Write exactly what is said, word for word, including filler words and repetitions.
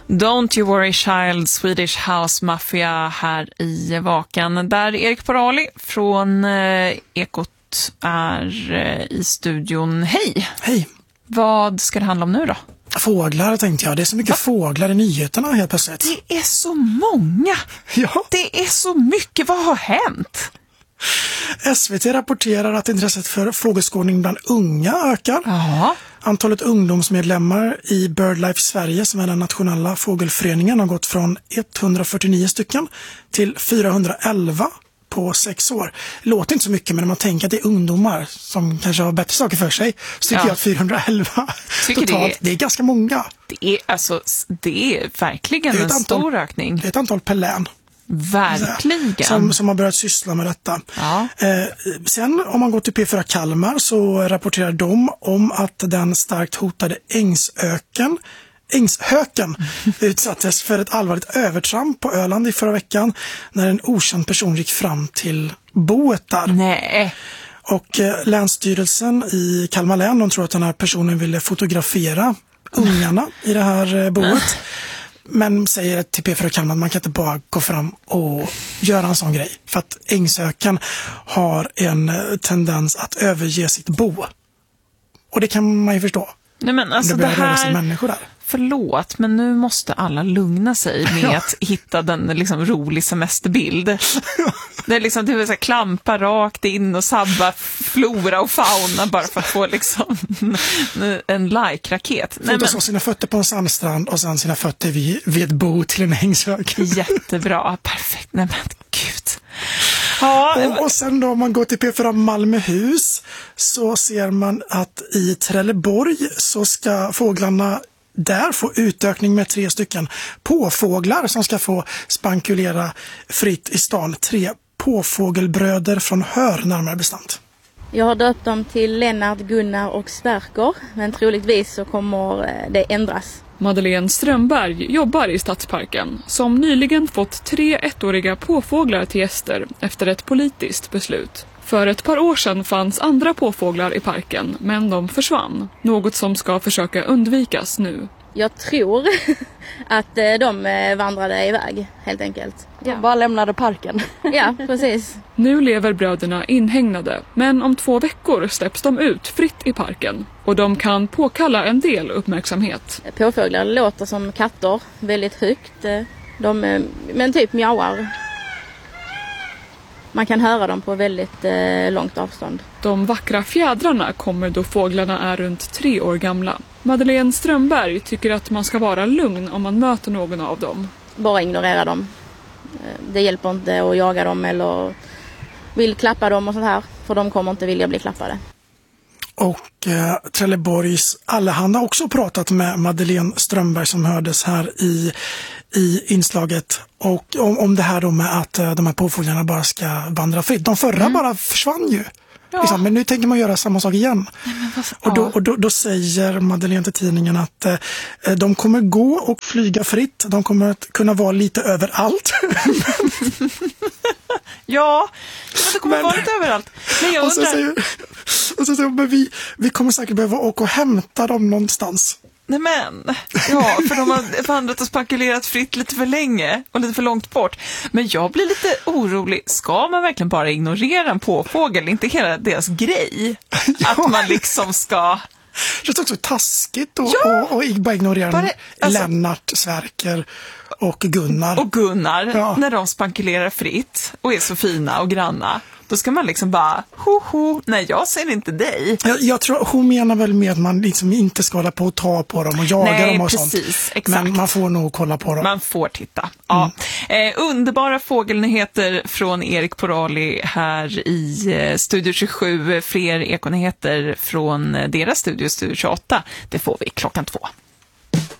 Don't you worry child, Swedish House Mafia här i Vakan. Där Erik Porali från eh, Ekot är eh, i studion. Hej! Hej! Vad ska det handla om nu då? Fåglar tänkte jag. Det är så mycket Va? fåglar i nyheterna helt plötsligt. Det är så många! Ja. Det är så mycket. Vad har hänt? S V T rapporterar att intresset för fågelskådning bland unga ökar. Jaha. Antalet ungdomsmedlemmar i BirdLife Sverige, som är den nationella fågelföreningen, har gått från etthundrafyrtionio stycken till fyrahundraelva på sex år. Låter inte så mycket, men när man tänker att det är ungdomar som kanske har bättre saker för sig, så tycker ja. jag att fyrahundraelva tycker totalt, det är, det är ganska många. Det är, alltså, det är verkligen det är en antal, stor ökning. Det är ett antal per län. Verkligen. Som, som har börjat syssla med detta. Ja. Eh, sen om man går till P fyra Kalmar så rapporterar de om att den starkt hotade ängsöken Ängshöken utsattes för ett allvarligt övertramp på Öland i förra veckan när en okänd person gick fram till boet där. Nej. Och eh, Länsstyrelsen i Kalmar län, de tror att den här personen ville fotografera ungarna i det här eh, boet. Men säger till P fyra Kalmar att man kan inte bara gå fram och göra en sån grej. För att ängsöken har en tendens att överge sitt bo. Och det kan man ju förstå. Nej, men alltså det, det här... människor där. Förlåt, men nu måste alla lugna sig med ja. att hitta den liksom rolig semesterbild. Det är liksom det är så här, klampa rakt in och sabba flora och fauna bara för att få liksom en like-raket. Nej, men... så sina fötter på en sandstrand och sen sina fötter vid, vid ett bo till en ängshög. Jättebra, perfekt. Nej men gud. Ja, och, och sen då om man går till P fyra Malmöhus så ser man att i Trelleborg så ska fåglarna där få utökning med tre stycken påfåglar som ska få spankulera fritt i stan. Tre påfågelbröder från Hör närmare bestämt. Jag har döpt dem till Lennart, Gunnar och Sverker, men troligtvis så kommer det ändras. Madeleine Strömberg jobbar i Stadsparken som nyligen fått tre ettåriga påfåglar till gäster efter ett politiskt beslut. För ett par år sedan fanns andra påfåglar i parken, men de försvann. Något som ska försöka undvikas nu. Jag tror att de vandrade iväg, helt enkelt. De ja. bara lämnade parken. Ja, precis. Nu lever bröderna inhägnade, men om två veckor släpps de ut fritt i parken. Och de kan påkalla en del uppmärksamhet. Påfåglar låter som katter, väldigt högt. De, men typ mjauar. Man kan höra dem på väldigt eh, långt avstånd. De vackra fjädrarna kommer då fåglarna är runt tre år gamla. Madeleine Strömberg tycker att man ska vara lugn om man möter någon av dem. Bara ignorera dem. Det hjälper inte att jaga dem eller vill klappa dem och sånt här. För de kommer inte vilja bli klappade. Och eh, Trelleborgs Allehanda har också pratat med Madeleine Strömberg som hördes här i, i inslaget. Och om, om det här då med att eh, de här påfåglarna bara ska vandra fritt. De förra mm. bara försvann ju. Ja. Liksom, men nu tänker man göra samma sak igen. Nej, vad, och då, och då, då säger Madeleine till tidningen att eh, de kommer gå och flyga fritt. De kommer att kunna vara lite överallt. Ja, det kommer men, vara lite överallt. Men jag och så undrar... säger, och så säger men vi, vi kommer säkert behöva åka och hämta dem någonstans. Nej men, ja, för de har vandrat och spankulerat fritt lite för länge och lite för långt bort. Men jag blir lite orolig. Ska man verkligen bara ignorera en påfågel? Inte hela deras grej. Ja. Att man liksom ska... Det är också taskigt och, ja. och, och bara ignorera bara, alltså... Lennart, Sverker och Gunnar. Och Gunnar, ja. när de spankulerar fritt och är så fina och granna. Då ska man liksom bara, ho ho, nej jag ser inte dig. Jag, jag tror hon menar väl med att man liksom inte ska hålla på och ta på dem och jaga nej, dem och precis, sånt. Exakt. Men man får nog kolla på dem. Man får titta. Ja. Mm. Eh, underbara fågelnyheter från Erik Porali här i eh, Studio tjugosju. Fler ekonyheter från deras studio, Studio tjugoåtta. Det får vi klockan två.